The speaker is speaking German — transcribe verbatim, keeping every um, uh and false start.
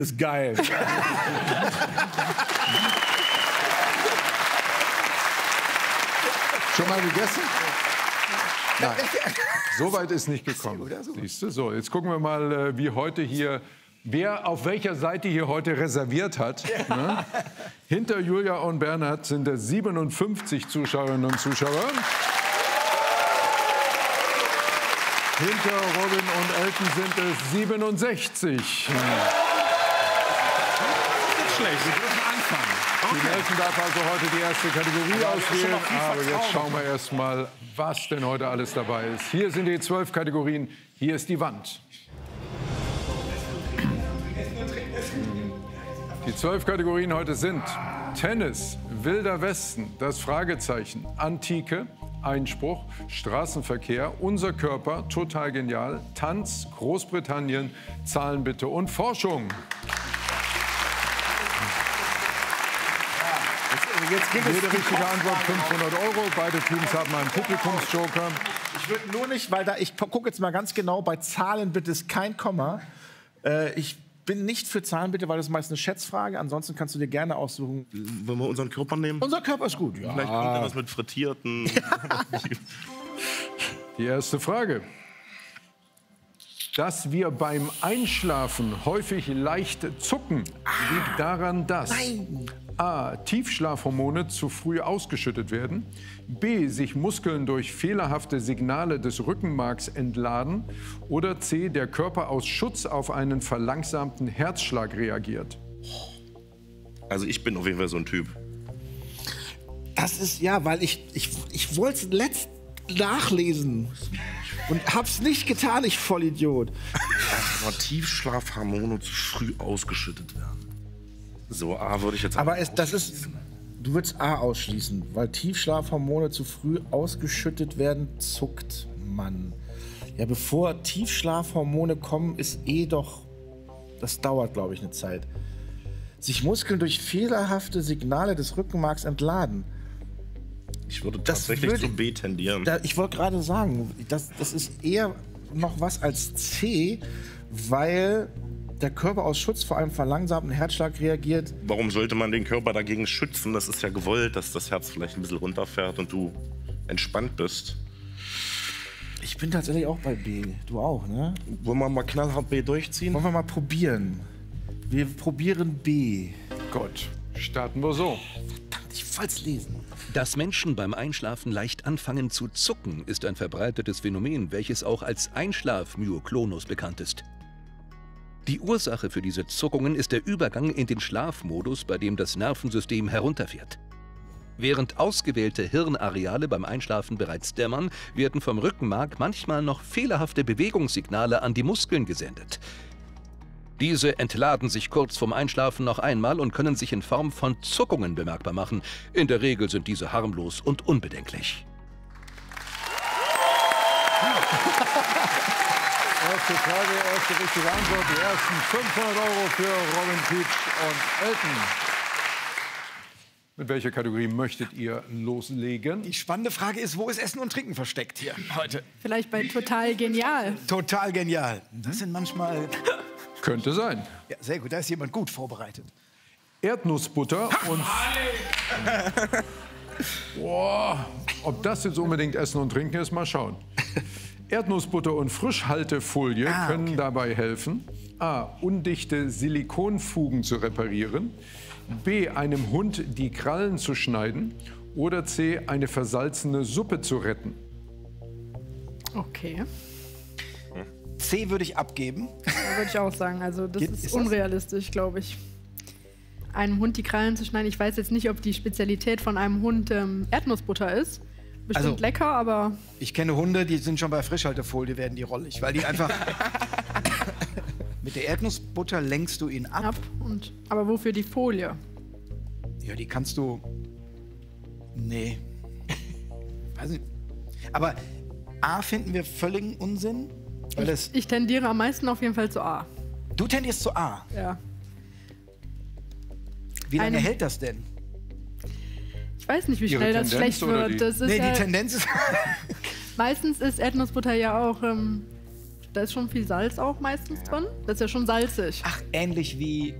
Ist geil. Schon mal gegessen? Nein, so weit ist nicht gekommen. Siehst du? So, jetzt gucken wir mal, wie heute hier, wer auf welcher Seite hier heute reserviert hat. Ja. Ne? Hinter Julia und Bernhard sind es siebenundfünfzig Zuschauerinnen und Zuschauer. Hinter Robin und Elton sind es siebenundsechzig. Ja. Schlecht, wir dürfen anfangen. Okay. Die Elton darf also heute die erste Kategorie auswählen. Aber jetzt schauen wir erst mal, was denn heute alles dabei ist. Hier sind die zwölf Kategorien. Hier ist die Wand. Die zwölf Kategorien heute sind Tennis, Wilder Westen, das Fragezeichen, Antike, Einspruch, Straßenverkehr, Unser Körper, Total genial, Tanz, Großbritannien, Zahlen bitte und Forschung. Jetzt geht Jede richtige Antwort fünfhundert Euro. Beide Teams haben einen Publikumsjoker. Ich würde nur nicht, weil da, ich gucke jetzt mal ganz genau, bei Zahlen bitte ist kein Komma. Äh, ich bin nicht für Zahlen bitte, weil das ist meist eine Schätzfrage. Ansonsten kannst du dir gerne aussuchen. Wollen wir unseren Körper nehmen? Unser Körper ist gut, ja. Vielleicht kommt ja was mit frittierten. Die erste Frage. Dass wir beim Einschlafen häufig leicht zucken, liegt daran, dass Nein. A. Tiefschlafhormone zu früh ausgeschüttet werden, B. sich Muskeln durch fehlerhafte Signale des Rückenmarks entladen oder C. der Körper aus Schutz auf einen verlangsamten Herzschlag reagiert. Also ich bin auf jeden Fall so ein Typ. Das ist, ja, weil ich, ich, ich wollte es letzt nachlesen und hab's nicht getan, ich Vollidiot. Aber Tiefschlafhormone zu früh ausgeschüttet werden. So, A würde ich jetzt Aber es, das ist, du würdest A ausschließen, weil Tiefschlafhormone zu früh ausgeschüttet werden, zuckt man. Ja, bevor Tiefschlafhormone kommen, ist eh doch, das dauert, glaube ich, eine Zeit. Sich Muskeln durch fehlerhafte Signale des Rückenmarks entladen. Ich würde Das tatsächlich würde- zu B tendieren. Da, ich wollte gerade sagen, das, das ist eher noch was als C, weil der Körper aus Schutz vor einem verlangsamten Herzschlag reagiert. Warum sollte man den Körper dagegen schützen? Das ist ja gewollt, dass das Herz vielleicht ein bisschen runterfährt und du entspannt bist. Ich bin tatsächlich auch bei B. Du auch, ne? Wollen wir mal knallhart B durchziehen? Wollen wir mal probieren? Wir probieren B. Gut, starten wir so. Verdammt, ich wollt's lesen. Dass Menschen beim Einschlafen leicht anfangen zu zucken, ist ein verbreitetes Phänomen, welches auch als Einschlaf-Myoklonus bekannt ist. Die Ursache für diese Zuckungen ist der Übergang in den Schlafmodus, bei dem das Nervensystem herunterfährt. Während ausgewählte Hirnareale beim Einschlafen bereits dämmern, werden vom Rückenmark manchmal noch fehlerhafte Bewegungssignale an die Muskeln gesendet. Diese entladen sich kurz vorm Einschlafen noch einmal und können sich in Form von Zuckungen bemerkbar machen. In der Regel sind diese harmlos und unbedenklich. Erste Frage, erste richtige Antwort. Die ersten fünfhundert Euro für Robin, Peach und Elton. Mit welcher Kategorie möchtet ihr loslegen? Die spannende Frage ist, wo ist Essen und Trinken versteckt hier heute? Vielleicht bei Total genial. Total genial. Das sind manchmal... Könnte sein. Ja, sehr gut, da ist jemand gut vorbereitet. Erdnussbutter und... Boah, ob das jetzt unbedingt Essen und Trinken ist, mal schauen. Erdnussbutter und Frischhaltefolie Ah, können okay. dabei helfen, A. undichte Silikonfugen zu reparieren, B. einem Hund die Krallen zu schneiden oder C. eine versalzene Suppe zu retten. Okay, C würde ich abgeben. da würde ich auch sagen. Also das Geht- ist, ist das- unrealistisch, glaube ich. Einem Hund die Krallen zu schneiden. Ich weiß jetzt nicht, ob die Spezialität von einem Hund ähm, Erdnussbutter ist. Bestimmt Also- lecker, aber Ich kenne Hunde, die sind schon bei Frischhaltefolie, werden die rollig, weil die einfach... Mit der Erdnussbutter lenkst du ihn ab. ab. Und, aber wofür die Folie? Ja, die kannst du... Nee. Weiß nicht. Aber A finden wir völligen Unsinn. Weil das, Ich tendiere am meisten auf jeden Fall zu A. du tendierst zu A. Ja. Wie lange Ein- hält das denn? Ich weiß nicht, wie Ihre schnell das Tendenz schlecht oder die- wird. Das ist Nee, ja, die Tendenz ist... meistens ist Erdnussbutter ja auch ähm, da ist schon viel Salz auch meistens drin. Das ist ja schon salzig. Ach, ähnlich wie